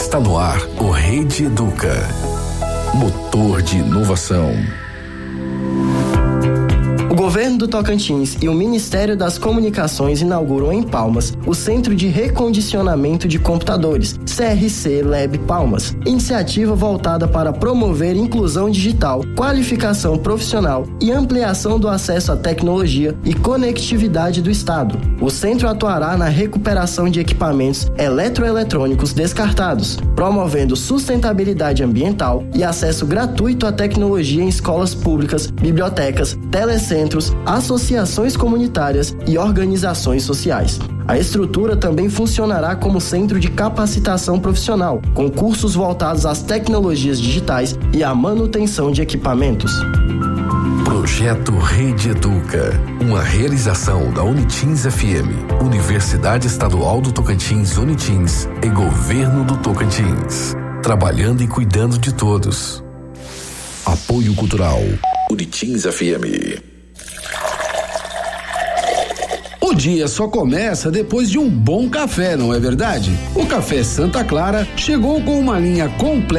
Está no ar o Rede Educa. Motor de inovação. O governo do Tocantins e o Ministério das Comunicações inauguram em Palmas o Centro de Recondicionamento de Computadores, CRC Lab Palmas, iniciativa voltada para promover inclusão digital, qualificação profissional e ampliação do acesso à tecnologia e conectividade do Estado. O centro atuará na recuperação de equipamentos eletroeletrônicos descartados, promovendo sustentabilidade ambiental e acesso gratuito à tecnologia em escolas públicas, bibliotecas, telecentros, associações comunitárias e organizações sociais. A estrutura também funcionará como centro de capacitação profissional, com cursos voltados às tecnologias digitais e à manutenção de equipamentos. Projeto Rede Educa, uma realização da Unitins FM, Universidade Estadual do Tocantins Unitins e Governo do Tocantins, trabalhando e cuidando de todos. Apoio Cultural, Unitins FM. O dia só começa depois de um bom café, não é verdade? O Café Santa Clara chegou com uma linha completa